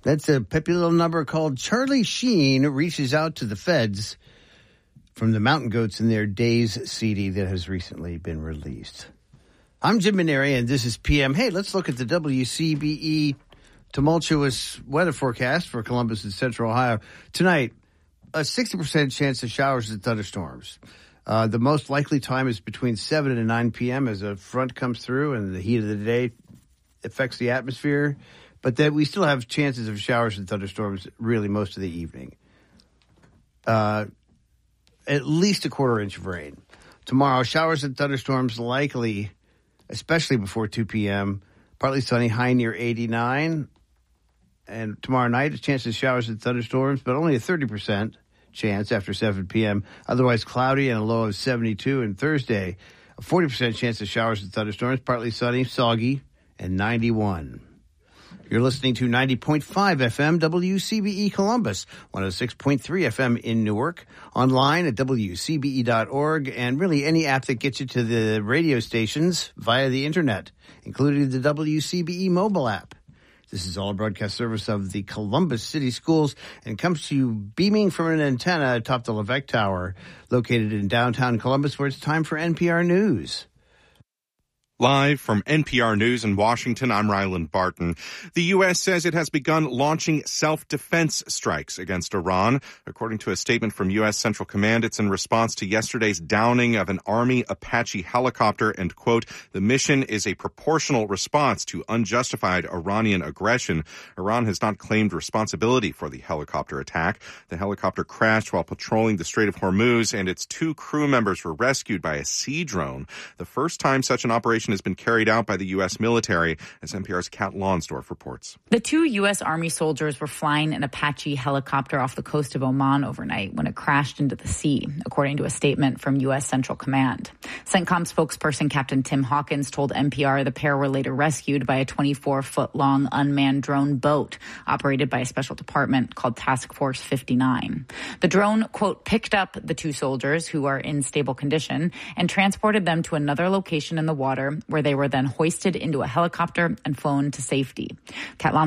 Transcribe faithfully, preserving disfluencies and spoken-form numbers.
That's a peppy little number called Charlie Sheen reaches out to the feds from the Mountain Goats in their Days C D that has recently been released. I'm Jim Maneri, and this is P M. Hey, let's look at the W C B E tumultuous weather forecast for Columbus and Central Ohio. Tonight, a sixty percent chance of showers and thunderstorms. Uh, the most likely time is between seven and nine p.m. as a front comes through and the heat of the day affects the atmosphere. But that we still have chances of showers and thunderstorms really most of the evening. Uh, at least a quarter inch of rain. Tomorrow, showers and thunderstorms likely, especially before two p.m. Partly sunny, high near eighty-nine. And tomorrow night, a chance of showers and thunderstorms, but only a thirty percent chance after seven p.m. Otherwise cloudy and a low of seventy-two. And Thursday, a forty percent chance of showers and thunderstorms, partly sunny, soggy, and ninety-one. You're listening to ninety point five F M W C B E Columbus, one oh six point three F M in Newark, online at W C B E dot org, and really any app that gets you to the radio stations via the internet, including the W C B E mobile app. This is all a broadcast service of the Columbus City Schools and comes to you beaming from an antenna atop the Levesque Tower, located in downtown Columbus, where it's time for N P R News. Live from N P R News in Washington, I'm Ryland Barton. The U S says it has begun launching self-defense strikes against Iran. According to a statement from U S Central Command, it's in response to yesterday's downing of an Army Apache helicopter, and, quote, the mission is a proportional response to unjustified Iranian aggression. Iran has not claimed responsibility for the helicopter attack. The helicopter crashed while patrolling the Strait of Hormuz, and its two crew members were rescued by a sea drone. The first time such an operation has been carried out by the U S military, as N P R's Kat Lonsdorf reports. The two U S Army soldiers were flying an Apache helicopter off the coast of Oman overnight when it crashed into the sea, according to a statement from U S Central Command. CENTCOM spokesperson Captain Tim Hawkins told N P R the pair were later rescued by a twenty-four foot long unmanned drone boat operated by a special department called Task Force fifty-nine. The drone, quote, picked up the two soldiers who are in stable condition and transported them to another location in the water, where they were then hoisted into a helicopter and flown to safety. Kat